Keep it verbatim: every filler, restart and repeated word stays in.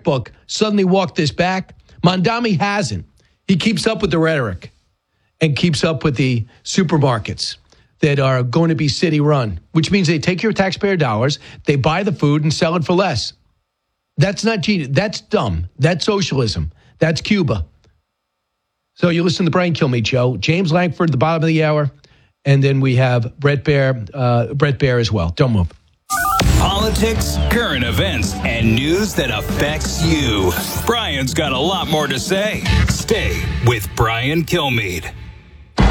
checkbook suddenly walked this back. Mondami hasn't. He keeps up with the rhetoric and keeps up with the supermarkets that are going to be city-run, which means they take your taxpayer dollars, they buy the food and sell it for less. That's not genius. That's dumb. That's socialism. That's Cuba. So you listen to the Brian Kilmeade Show. James Langford at the bottom of the hour. And then we have Brett Baer, uh, Brett Baer as well. Don't move. Politics, current events, and news that affects you. Brian's got a lot more to say. Stay with Brian Kilmeade.